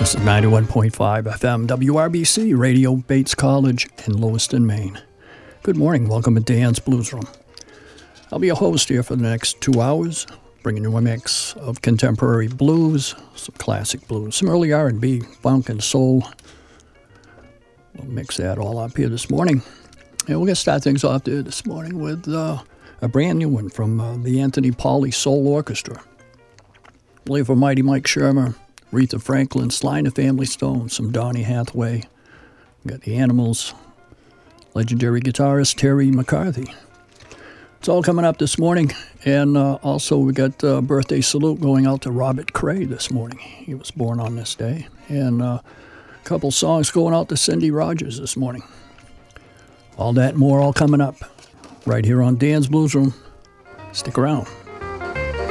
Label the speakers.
Speaker 1: This is 91.5 FM WRBC Radio, Bates College in Lewiston, Maine. Good morning. Welcome to Dan's Blues Room. I'll be your host here for the next 2 hours, bringing you a mix of contemporary blues, some classic blues, some early R&B, funk, and soul. We'll mix that all up here this morning. And we're going to start things off there this morning with a brand new one from the Anthony Pauley Soul Orchestra. Play for Mighty Mike Shermer, Aretha Franklin, Sly and the Family Stone, some Donny Hathaway. We got the Animals, legendary guitarist Terry McCarthy. It's all coming up this morning, and also we got a birthday salute going out to Robert Cray this morning. He was born on this day, and a couple songs going out to Cindy Rogers this morning. All that and more all coming up right here on Dan's Blues Room. Stick around.